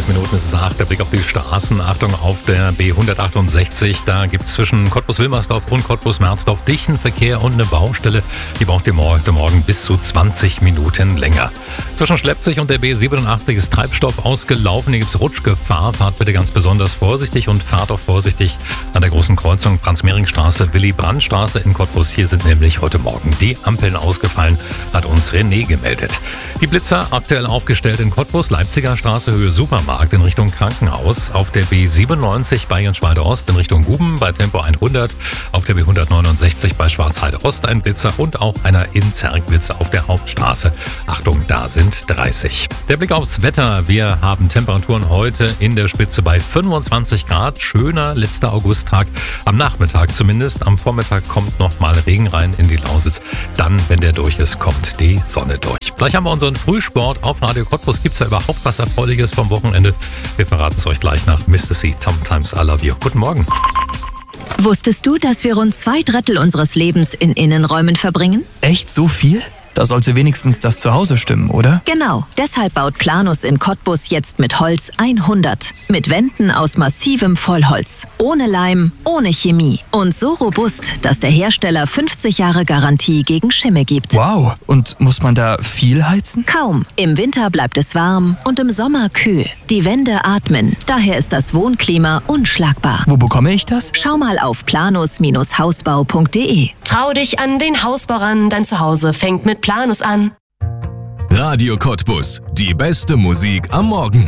12 Minuten ist es 8. Der Blick auf die Straßen. Achtung, auf der B168. Da gibt es zwischen Cottbus-Wilmersdorf und Cottbus-Merzdorf dichten Verkehr und eine Baustelle. Die braucht ihr heute Morgen bis zu 20 Minuten länger. Zwischen Schleppzig und der B87 ist Treibstoff ausgelaufen. Hier gibt es Rutschgefahr. Fahrt bitte ganz besonders vorsichtig und fahrt auch vorsichtig an der großen Kreuzung Franz-Mehring-Straße, Willy-Brandt-Straße in Cottbus. Hier sind nämlich heute Morgen die Ampeln ausgefallen, hat uns René gemeldet. Die Blitzer aktuell aufgestellt in Cottbus, Leipziger Straße, Höhe Supermarkt in Richtung Krankenhaus. Auf der B97 bei Jenschwalde Ost in Richtung Guben bei Tempo 100. Auf der B169 bei Schwarzheide Ost ein Blitzer und auch einer in Zergblitzer auf der Hauptstraße. Achtung, da sind 30. Der Blick aufs Wetter. Wir haben Temperaturen heute in der Spitze bei 25 Grad. Schöner letzter Augusttag. Am Nachmittag zumindest. Am Vormittag kommt noch mal Regen rein in die Lausitz. Dann, wenn der durch ist, kommt die Sonne durch. Gleich haben wir unseren Frühsport auf Radio Cottbus. Gibt es da überhaupt was Erfreuliches vom Wochenende? Wir verraten es euch gleich nach Mr. C. Sometimes I Love You. Guten Morgen. Wusstest du, dass wir rund 2/3 unseres Lebens in Innenräumen verbringen? Echt so viel? Da sollte wenigstens das Zuhause stimmen, oder? Genau. Deshalb baut Planus in Cottbus jetzt mit Holz 100. Mit Wänden aus massivem Vollholz. Ohne Leim, ohne Chemie. Und so robust, dass der Hersteller 50 Jahre Garantie gegen Schimmel gibt. Wow. Und muss man da viel heizen? Kaum. Im Winter bleibt es warm und im Sommer kühl. Die Wände atmen. Daher ist das Wohnklima unschlagbar. Wo bekomme ich das? Schau mal auf planus-hausbau.de. Trau dich an den Hausbau ran, dein Zuhause fängt mit Planus an. Radio Cottbus, die beste Musik am Morgen.